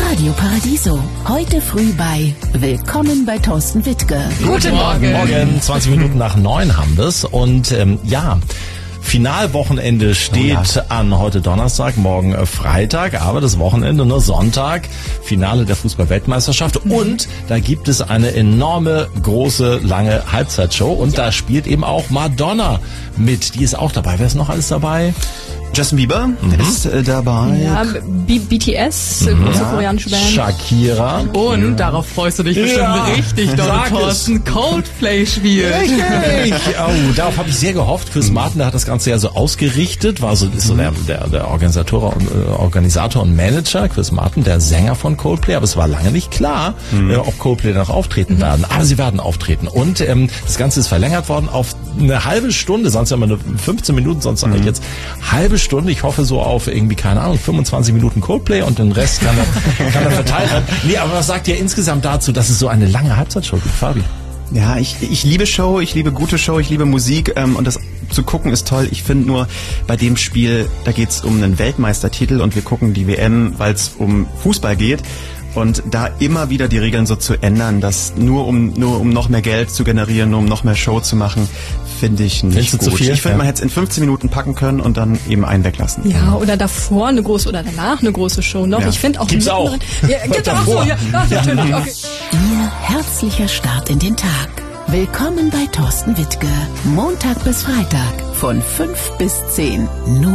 Radio Paradiso. Heute früh bei Willkommen bei Thorsten Wittke. Guten Morgen. Morgen, 20 Minuten nach 9 haben wir es. Und Finalwochenende steht an, heute Donnerstag, morgen Freitag, aber das Wochenende, nur Sonntag, Finale der Fußball-Weltmeisterschaft und da gibt es eine enorme, große, lange Halbzeitshow und da spielt eben auch Madonna mit, die ist auch dabei. Wer ist noch alles dabei? Justin Bieber ist dabei. Ja, BTS, große koreanische Band. Shakira. Und darauf freust du dich bestimmt richtig doll, Thorsten. Coldplay spielt. Richtig. Oh, darauf habe ich sehr gehofft. Chris Martin, der hat das Ganze ja so ausgerichtet, ist so der Organisator und Manager. Chris Martin, der Sänger von Coldplay. Aber es war lange nicht klar, ob Coldplay noch auftreten werden. Aber sie werden auftreten. Und das Ganze ist verlängert worden auf eine halbe Stunde. Sonst haben wir nur 15 Minuten, sonst sage ich jetzt halbe Stunde. Ich hoffe so auf irgendwie, keine Ahnung, 25 Minuten Coldplay und den Rest kann er verteilt werden. Nee, aber was sagt ihr insgesamt dazu, dass es so eine lange Halbzeitshow gibt, Fabi? Ja, ich liebe Show, ich liebe gute Show, ich liebe Musik und das zu gucken ist toll. Ich finde nur, bei dem Spiel, da geht's um einen Weltmeistertitel und wir gucken die WM, weil es um Fußball geht. Und da immer wieder die Regeln so zu ändern, dass nur um noch mehr Geld zu generieren, nur um noch mehr Show zu machen, finde ich nicht gut. Zu viel? Ich finde, man hätte es in 15 Minuten packen können und dann eben einen weglassen. Ja, oder davor eine große oder danach eine große Show noch. Ja. Ich finde auch... Gibt's auch. Ja, gibt's auch so, ja, natürlich. Okay. Ihr herzlicher Start in den Tag. Willkommen bei Thorsten Wittke. Montag bis Freitag von 5 bis 10.